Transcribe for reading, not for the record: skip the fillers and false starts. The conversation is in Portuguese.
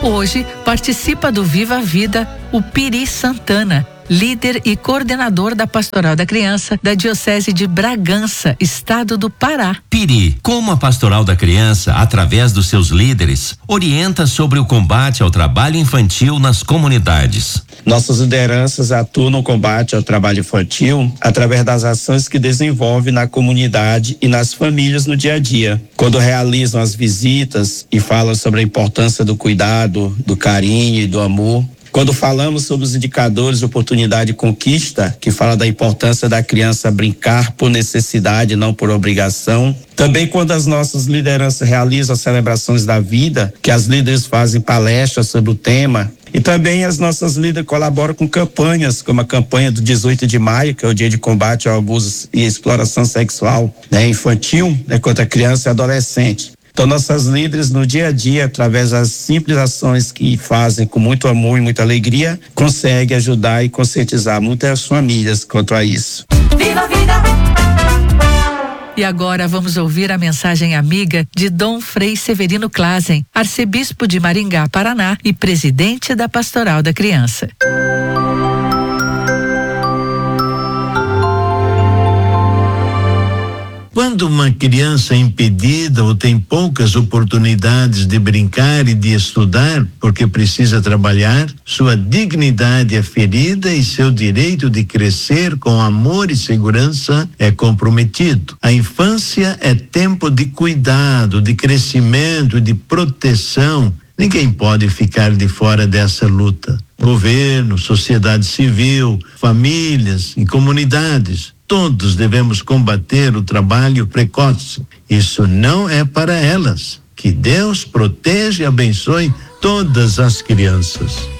Hoje participa do Viva a Vida o Piri Santana, líder e coordenador da Pastoral da Criança da Diocese de Bragança, estado do Pará. Piri, como a Pastoral da Criança, através dos seus líderes, orienta sobre o combate ao trabalho infantil nas comunidades? Nossas lideranças atuam no combate ao trabalho infantil através das ações que desenvolvem na comunidade e nas famílias no dia a dia. Quando realizam as visitas e falam sobre a importância do cuidado, do carinho e do amor. Quando falamos sobre os indicadores de oportunidade e conquista, que fala da importância da criança brincar por necessidade, não por obrigação. Também quando as nossas lideranças realizam as celebrações da vida, que as líderes fazem palestras sobre o tema. E também as nossas líderes colaboram com campanhas, como a campanha do 18 de maio, que é o dia de combate ao abuso e exploração sexual, infantil, contra criança e adolescente. Então, nossas líderes no dia a dia, através das simples ações que fazem com muito amor e muita alegria, conseguem ajudar e conscientizar muitas famílias quanto a isso. Viva a vida! E agora vamos ouvir a mensagem amiga de Dom Frei Severino Klazen, arcebispo de Maringá, Paraná e presidente da Pastoral da Criança. Quando uma criança é impedida ou tem poucas oportunidades de brincar e de estudar porque precisa trabalhar, sua dignidade é ferida e seu direito de crescer com amor e segurança é comprometido. A infância é tempo de cuidado, de crescimento, de proteção. Ninguém pode ficar de fora dessa luta. Governo, sociedade civil, famílias e comunidades. Todos devemos combater o trabalho precoce. Isso não é para elas. Que Deus proteja e abençoe todas as crianças.